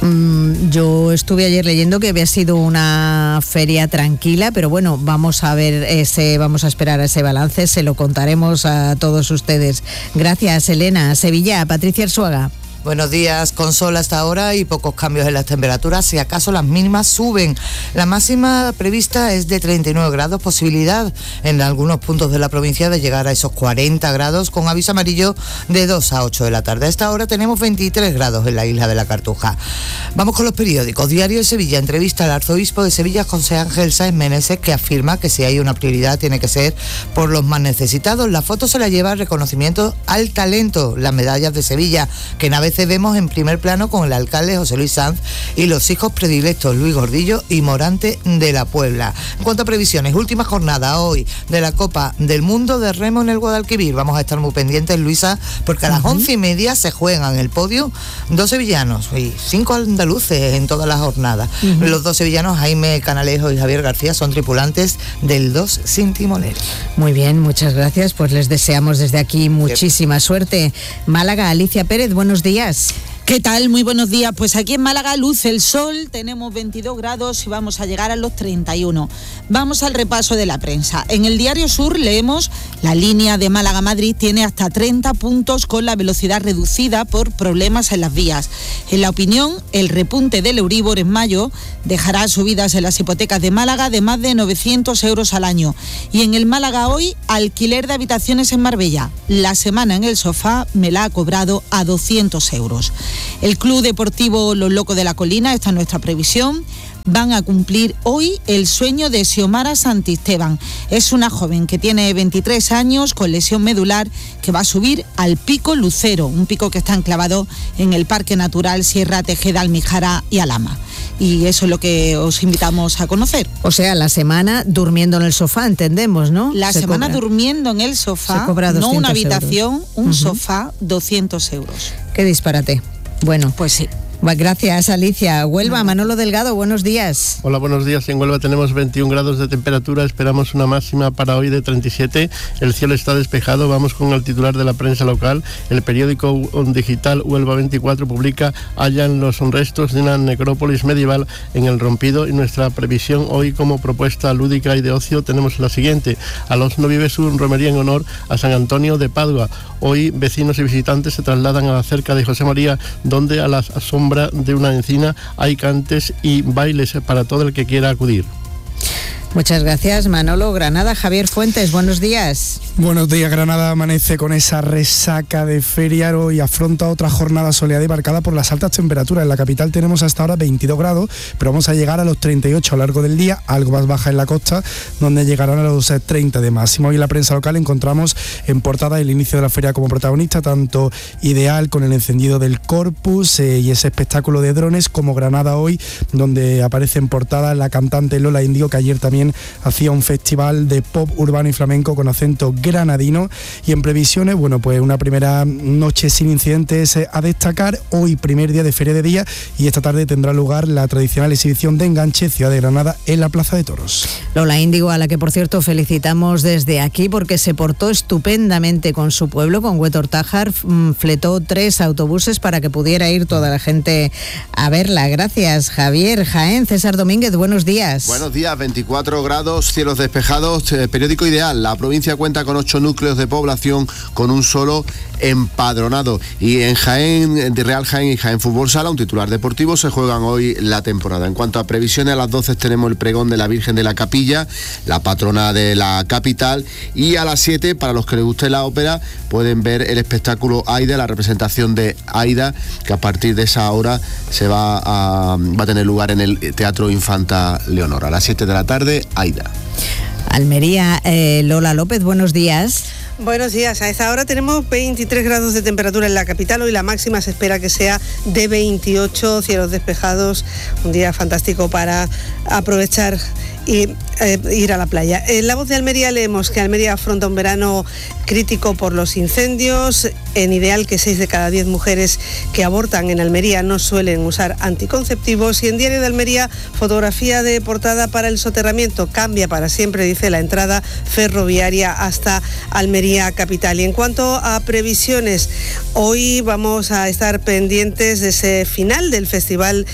Yo estuve ayer leyendo que había sido una feria tranquila, pero bueno, vamos a esperar a ese balance, se lo contaremos a todos ustedes. Gracias, Elena. Sevilla, Patricia Arzuaga. Buenos días, con sol hasta ahora y pocos cambios en las temperaturas, si acaso las mínimas suben. La máxima prevista es de 39 grados, posibilidad en algunos puntos de la provincia de llegar a esos 40 grados, con aviso amarillo de 2 a 8 de la tarde. A esta hora tenemos 23 grados en la isla de la Cartuja. Vamos con los periódicos. Diario de Sevilla, entrevista al arzobispo de Sevilla, José Ángel Sáenz Meneses, que afirma que si hay una prioridad tiene que ser por los más necesitados. La foto se la lleva el reconocimiento al talento, las medallas de Sevilla, que en vez vemos en primer plano con el alcalde José Luis Sanz y los hijos predilectos Luis Gordillo y Morante de la Puebla. En cuanto a previsiones, última jornada hoy de la Copa del Mundo de Remo en el Guadalquivir. Vamos a estar muy pendientes, Luisa, porque a las 11:30 se juegan en el podio 2 sevillanos y 5 andaluces en todas las jornadas. Los 2 sevillanos, Jaime Canalejo y Javier García, son tripulantes del 2 sin timonel. Muy bien, muchas gracias. Pues les deseamos desde aquí muchísima suerte. Málaga, Alicia Pérez, buenos días. ¿Qué tal? Muy buenos días. Pues aquí en Málaga luce el sol, tenemos 22 grados y vamos a llegar a los 31. Vamos al repaso de la prensa. En el Diario Sur leemos: la línea de Málaga-Madrid tiene hasta 30 puntos con la velocidad reducida por problemas en las vías. En La Opinión, el repunte del Euribor en mayo dejará subidas en las hipotecas de Málaga de más de 900 euros al año. Y en el Málaga Hoy, alquiler de habitaciones en Marbella. La semana en el sofá me la ha cobrado a 200 euros. El Club Deportivo Los Locos de la Colina, esta es nuestra previsión, van a cumplir hoy el sueño de Xiomara Santisteban. Es una joven que tiene 23 años con lesión medular que va a subir al Pico Lucero, un pico que está enclavado en el Parque Natural Sierra Tejeda, Almijara y Alhama. Y eso es lo que os invitamos a conocer. O sea, la semana durmiendo en el sofá, entendemos, ¿no? La semana durmiendo en el sofá, no una habitación, un sofá, 200 euros. Qué disparate. Bueno, pues sí. Gracias, Alicia. Huelva, Manolo Delgado, buenos días. Hola, buenos días. En Huelva tenemos 21 grados de temperatura, esperamos una máxima para hoy de 37. El cielo está despejado. Vamos con el titular de la prensa local. El periódico digital Huelva 24 publica: hallan los restos de una necrópolis medieval en El Rompido. Y nuestra previsión hoy, como propuesta lúdica y de ocio, tenemos la siguiente: a los no vive su romería en honor a San Antonio de Padua. Hoy vecinos y visitantes se trasladan a la cerca de José María, donde a la sombra de una encina hay cantes y bailes para todo el que quiera acudir. Muchas gracias, Manolo. Granada, Javier Fuentes, buenos días. Buenos días. Granada amanece con esa resaca de feria y afronta otra jornada soleada y marcada por las altas temperaturas. En la capital tenemos hasta ahora 22 grados, pero vamos a llegar a los 38 a lo largo del día, algo más baja en la costa, donde llegarán a los 30 de máximo. Hoy en la prensa local encontramos en portada el inicio de la feria como protagonista, tanto Ideal con el encendido del Corpus y ese espectáculo de drones, como Granada Hoy, donde aparece en portada la cantante Lola Índigo, que ayer también hacía un festival de pop urbano y flamenco con acento granadino. Y en previsiones, bueno, pues una primera noche sin incidentes a destacar. Hoy primer día de Feria de Día y esta tarde tendrá lugar la tradicional exhibición de enganche Ciudad de Granada en la Plaza de Toros. Lola Índigo, a la que por cierto felicitamos desde aquí porque se portó estupendamente con su pueblo, con Huetortájar, fletó 3 autobuses para que pudiera ir toda la gente a verla. Gracias, Javier. Jaén, César Domínguez, buenos días. Buenos días. 24 grados, cielos despejados. Periódico Ideal: la provincia cuenta con 8 núcleos de población con un solo empadronado. Y en Jaén, de Real Jaén y Jaén Fútbol Sala, un titular deportivo, se juegan hoy la temporada. En cuanto a previsiones, a las 12 tenemos el pregón de la Virgen de la Capilla, la patrona de la capital, y a las 7, para los que les guste la ópera, pueden ver el espectáculo Aida, la representación de Aida, que a partir de esa hora se va a tener lugar en el Teatro Infanta Leonor. A las 7 de la tarde, Aida. Almería, Lola López, buenos días. Buenos días. A esta hora tenemos 23 grados de temperatura en la capital. Hoy la máxima se espera que sea de 28, cielos despejados. Un día fantástico para aprovechar y ir a la playa. En La Voz de Almería leemos que Almería afronta un verano crítico por los incendios. En Ideal, que 6 de cada 10 mujeres que abortan en Almería no suelen usar anticonceptivos. Y en Diario de Almería, fotografía de portada para el soterramiento. Cambia para siempre, dice, la entrada ferroviaria hasta Almería capital. Y en cuanto a previsiones, hoy vamos a estar pendientes de ese final del festival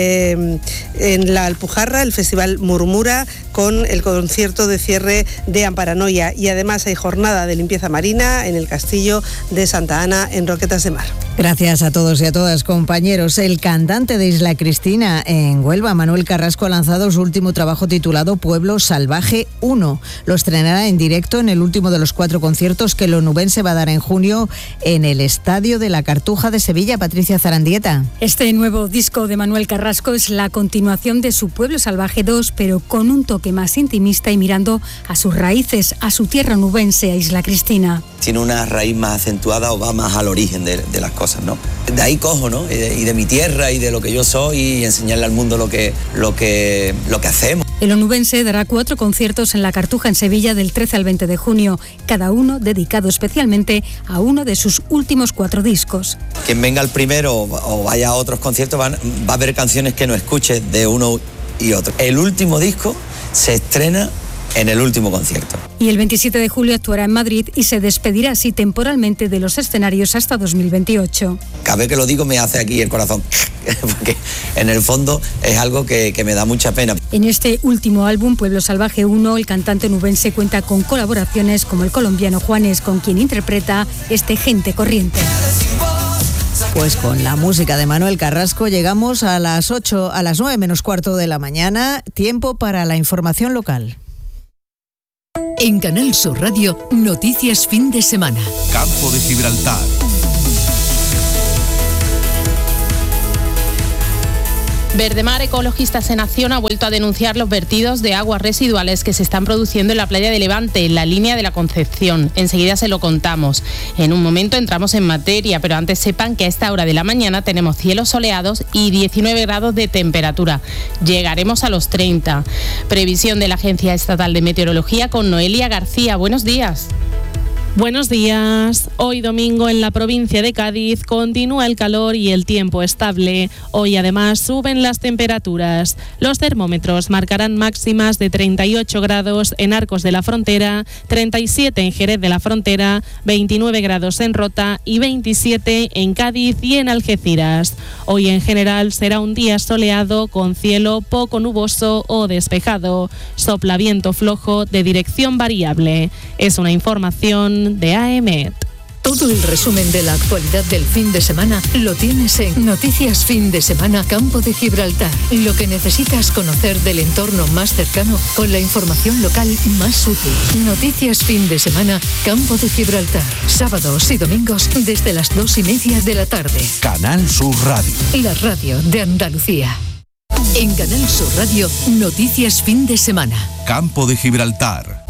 en la Alpujarra, el Festival Murmura, con el concierto de cierre de Amparanoia. Y además hay jornada de limpieza marina en el Castillo de Santa Ana, en Roquetas de Mar. Gracias a todos y a todas, compañeros. El cantante de Isla Cristina en Huelva, Manuel Carrasco, ha lanzado su último trabajo titulado Pueblo Salvaje 1. Lo estrenará en directo en el último de los 4 conciertos que el onubense va a dar en junio en el Estadio de la Cartuja de Sevilla. Patricia Zarandieta. Este nuevo disco de Manuel Carrasco es la continuación de su Pueblo Salvaje 2, pero con un toque más intimista y mirando a sus raíces, a su tierra onubense, a Isla Cristina. Tiene una raíz más acentuada o va más al origen de las cosas, ¿no? De ahí cojo, ¿no? Y de mi tierra y de lo que yo soy y enseñarle al mundo lo que hacemos. El onubense dará 4 conciertos en La Cartuja en Sevilla del 13 al 20 de junio, cada uno dedicado especialmente a uno de sus últimos 4 discos. Quien venga al primero o vaya a otros conciertos va a haber canciones que no escuche de uno y otro. El último disco se estrena en el último concierto. Y el 27 de julio actuará en Madrid y se despedirá así temporalmente de los escenarios hasta 2028. Cada vez que lo digo me hace aquí el corazón, porque en el fondo es algo que me da mucha pena. En este último álbum, Pueblo Salvaje 1, el cantante onubense cuenta con colaboraciones como el colombiano Juanes, con quien interpreta Gente Corriente. Pues con la música de Manuel Carrasco llegamos a las 9 menos cuarto de la mañana, tiempo para la información local. En Canal Sur Radio, noticias fin de semana. Campo de Gibraltar. Verdemar Ecologistas en Acción ha vuelto a denunciar los vertidos de aguas residuales que se están produciendo en la playa de Levante, en la línea de la Concepción. Enseguida se lo contamos. En un momento entramos en materia, pero antes sepan que a esta hora de la mañana tenemos cielos soleados y 19 grados de temperatura. Llegaremos a los 30. Previsión de la Agencia Estatal de Meteorología con Noelia García. Buenos días. Buenos días. Hoy domingo en la provincia de Cádiz continúa el calor y el tiempo estable. Hoy además suben las temperaturas. Los termómetros marcarán máximas de 38 grados en Arcos de la Frontera, 37 en Jerez de la Frontera, 29 grados en Rota y 27 en Cádiz y en Algeciras. Hoy en general será un día soleado con cielo poco nuboso o despejado. Sopla viento flojo de dirección variable. Es una información de AEMET. Todo el resumen de la actualidad del fin de semana lo tienes en Noticias Fin de Semana Campo de Gibraltar. Lo que necesitas conocer del entorno más cercano con la información local más útil. Noticias Fin de Semana Campo de Gibraltar. Sábados y domingos desde las 2:30 de la tarde. Canal Sur Radio. La radio de Andalucía. En Canal Sur Radio, Noticias Fin de Semana. Campo de Gibraltar.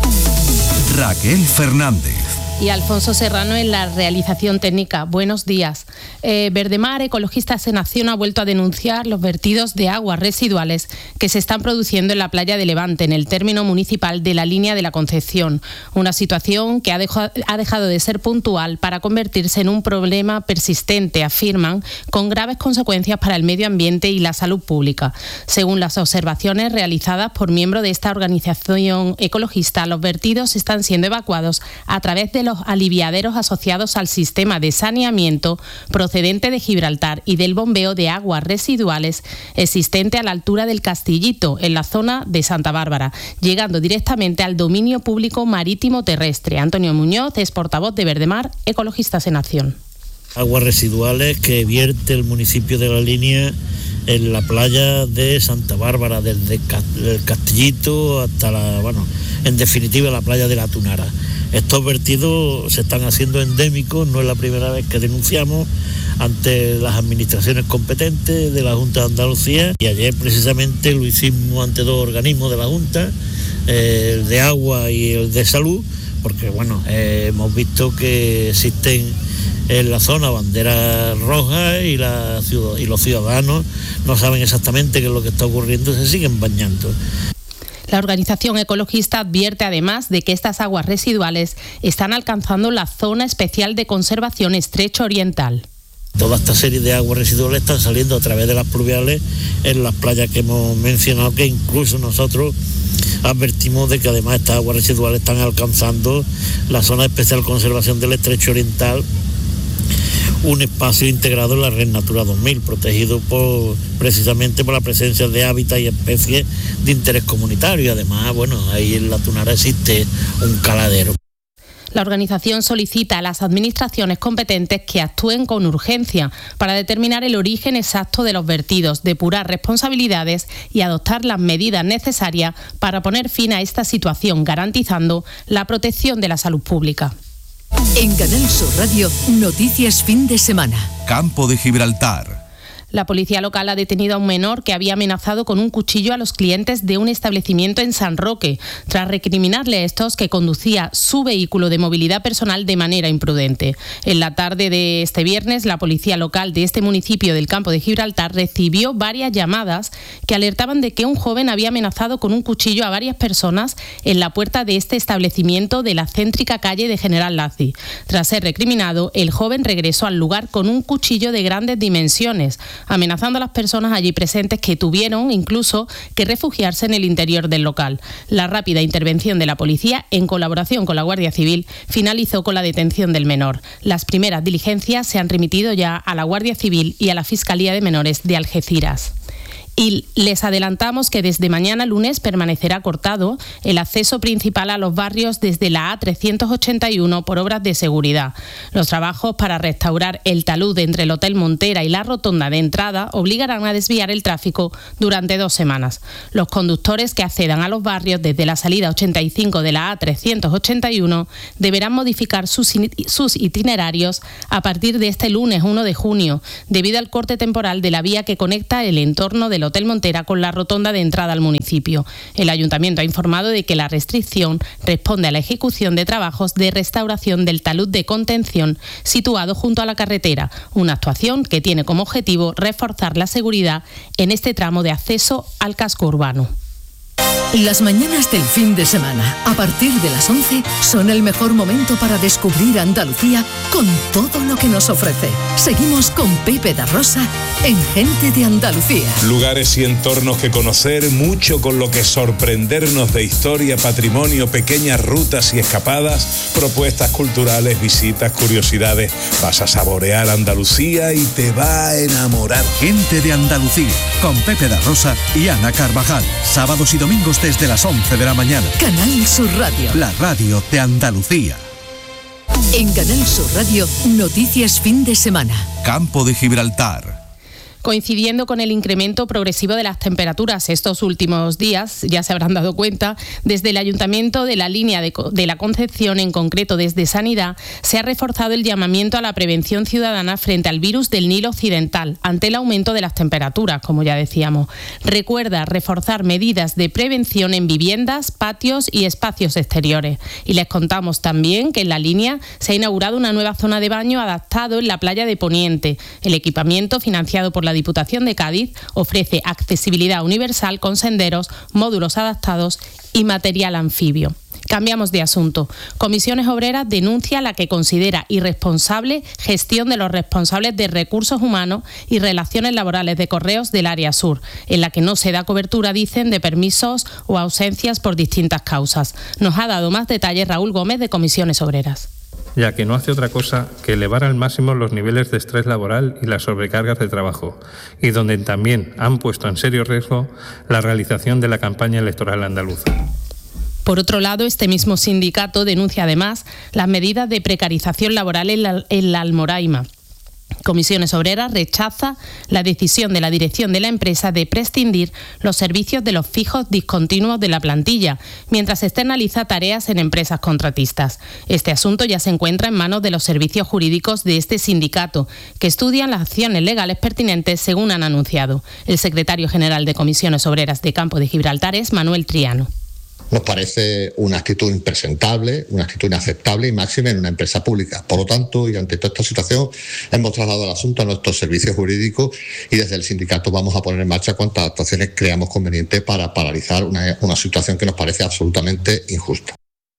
Raquel Fernández. Y Alfonso Serrano en la realización técnica. Buenos días. Verdemar Ecologistas en Acción ha vuelto a denunciar los vertidos de aguas residuales que se están produciendo en la playa de Levante, en el término municipal de la línea de la Concepción. Una situación que ha dejado de ser puntual para convertirse en un problema persistente, afirman, con graves consecuencias para el medio ambiente y la salud pública. Según las observaciones realizadas por miembros de esta organización ecologista, los vertidos están siendo evacuados a través de los aliviaderos asociados al sistema de saneamiento procedente de Gibraltar y del bombeo de aguas residuales existente a la altura del Castillito, en la zona de Santa Bárbara, llegando directamente al dominio público marítimo terrestre. Antonio Muñoz es portavoz de Verdemar Ecologistas en Acción. Aguas residuales que vierte el municipio de La Línea en la playa de Santa Bárbara, desde el Castillito hasta en definitiva la playa de la Tunara. Estos vertidos se están haciendo endémicos, no es la primera vez que denunciamos ante las administraciones competentes de la Junta de Andalucía, y ayer precisamente lo hicimos ante 2 organismos de la Junta, el de agua y el de salud, porque hemos visto que existen en la zona banderas rojas y los ciudadanos no saben exactamente qué es lo que está ocurriendo y se siguen bañando. La organización ecologista advierte además de que estas aguas residuales están alcanzando la zona especial de conservación Estrecho Oriental. Toda esta serie de aguas residuales están saliendo a través de las pluviales en las playas que hemos mencionado, que incluso nosotros advertimos de que además estas aguas residuales están alcanzando la zona especial de conservación del Estrecho Oriental, un espacio integrado en la Red Natura 2000, protegido precisamente por la presencia de hábitats y especies de interés comunitario. Y además, ahí en la Tunara existe un caladero. La organización solicita a las administraciones competentes que actúen con urgencia para determinar el origen exacto de los vertidos, depurar responsabilidades y adoptar las medidas necesarias para poner fin a esta situación, garantizando la protección de la salud pública. En Canal Sur Radio, Noticias Fin de Semana. Campo de Gibraltar. La policía local ha detenido a un menor que había amenazado con un cuchillo a los clientes de un establecimiento en San Roque, tras recriminarle a estos que conducía su vehículo de movilidad personal de manera imprudente. En la tarde de este viernes, la policía local de este municipio del Campo de Gibraltar recibió varias llamadas que alertaban de que un joven había amenazado con un cuchillo a varias personas en la puerta de este establecimiento de la céntrica calle de General Laci. Tras ser recriminado, el joven regresó al lugar con un cuchillo de grandes dimensiones, amenazando a las personas allí presentes, que tuvieron incluso que refugiarse en el interior del local. La rápida intervención de la policía, en colaboración con la Guardia Civil, finalizó con la detención del menor. Las primeras diligencias se han remitido ya a la Guardia Civil y a la Fiscalía de Menores de Algeciras. Y les adelantamos que desde mañana lunes permanecerá cortado el acceso principal a los barrios desde la A381 por obras de seguridad. Los trabajos para restaurar el talud entre el Hotel Montera y la rotonda de entrada obligarán a desviar el tráfico durante 2 semanas. Los conductores que accedan a los barrios desde la salida 85 de la A381 deberán modificar sus itinerarios a partir de este lunes 1 de junio, debido al corte temporal de la vía que conecta el entorno del Hotel Montera con la rotonda de entrada al municipio. El ayuntamiento ha informado de que la restricción responde a la ejecución de trabajos de restauración del talud de contención situado junto a la carretera, una actuación que tiene como objetivo reforzar la seguridad en este tramo de acceso al casco urbano. Las mañanas del fin de semana, a partir de las 11, son el mejor momento para descubrir Andalucía con todo lo que nos ofrece. Seguimos con Pepe da Rosa en Gente de Andalucía. Lugares y entornos que conocer, mucho con lo que sorprendernos de historia, patrimonio, pequeñas rutas y escapadas, propuestas culturales, visitas, curiosidades. Vas a saborear Andalucía y te va a enamorar. Gente de Andalucía, con Pepe da Rosa y Ana Carvajal. Sábados y domingos desde las 11 de la mañana. Canal Sur Radio. La radio de Andalucía. En Canal Sur Radio, noticias fin de semana. Campo de Gibraltar. Coincidiendo con el incremento progresivo de las temperaturas estos últimos días, ya se habrán dado cuenta, desde el Ayuntamiento de la Línea de la Concepción, en concreto desde Sanidad, se ha reforzado el llamamiento a la prevención ciudadana frente al virus del Nilo Occidental, ante el aumento de las temperaturas, como ya decíamos. Recuerda reforzar medidas de prevención en viviendas, patios y espacios exteriores. Y les contamos también que en la línea se ha inaugurado una nueva zona de baño adaptado en la playa de Poniente. El equipamiento, financiado por la Diputación de Cádiz, ofrece accesibilidad universal con senderos, módulos adaptados y material anfibio. Cambiamos de asunto. Comisiones Obreras denuncia la que considera irresponsable gestión de los responsables de recursos humanos y relaciones laborales de Correos del área sur, en la que no se da cobertura, dicen, de permisos o ausencias por distintas causas. Nos ha dado más detalles Raúl Gómez, de Comisiones Obreras. Ya que no hace otra cosa que elevar al máximo los niveles de estrés laboral y las sobrecargas de trabajo, y donde también han puesto en serio riesgo la realización de la campaña electoral andaluza. Por otro lado, este mismo sindicato denuncia además las medidas de precarización laboral en la Almoraima. Comisiones Obreras rechaza la decisión de la dirección de la empresa de prescindir los servicios de los fijos discontinuos de la plantilla, mientras externaliza tareas en empresas contratistas. Este asunto ya se encuentra en manos de los servicios jurídicos de este sindicato, que estudian las acciones legales pertinentes, según han anunciado. El secretario general de Comisiones Obreras de Campo de Gibraltar es Manuel Triano. Nos parece una actitud impresentable, una actitud inaceptable y máxima en una empresa pública. Por lo tanto, y ante toda esta situación, hemos trasladado el asunto a nuestros servicios jurídicos y desde el sindicato vamos a poner en marcha cuantas actuaciones creamos convenientes para paralizar una situación que nos parece absolutamente injusta.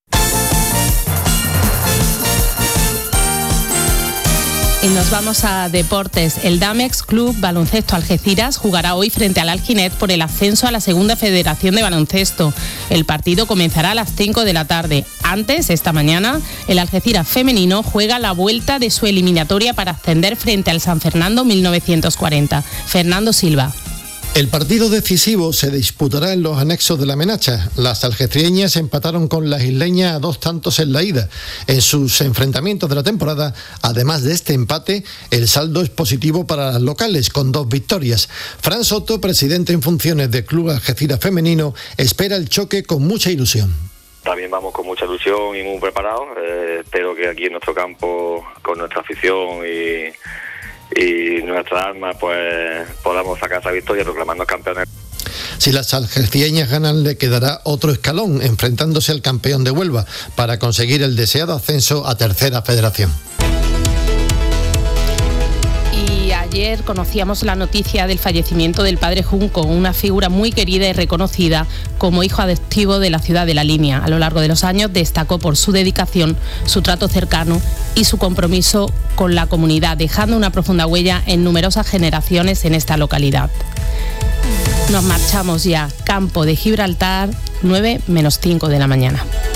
Y nos vamos a deportes. El Damex Club Baloncesto Algeciras jugará hoy frente al Alginet por el ascenso a la Segunda Federación de Baloncesto. El partido comenzará a las 5 de la tarde. Antes, esta mañana, el Algeciras femenino juega la vuelta de su eliminatoria para ascender frente al San Fernando 1940. Fernando Silva. El partido decisivo se disputará en los anexos de la Menacha. Las algecireñas empataron con las isleñas a 2 tantos en la ida. En sus enfrentamientos de la temporada, además de este empate, el saldo es positivo para las locales, con 2 victorias. Fran Soto, presidente en funciones del Club Algeciras Femenino, espera el choque con mucha ilusión. También vamos con mucha ilusión y muy preparados. Espero que aquí en nuestro campo, con nuestra afición y nuestra alma pues podamos sacar esa victoria y proclamarnos campeones. Si las algecireñas ganan, le quedará otro escalón, enfrentándose al campeón de Huelva, para conseguir el deseado ascenso a Tercera Federación. Ayer conocíamos la noticia del fallecimiento del padre Junco, una figura muy querida y reconocida como hijo adoptivo de la ciudad de La Línea. A lo largo de los años destacó por su dedicación, su trato cercano y su compromiso con la comunidad, dejando una profunda huella en numerosas generaciones en esta localidad. Nos marchamos ya. Campo de Gibraltar, 9 menos 5 de la mañana.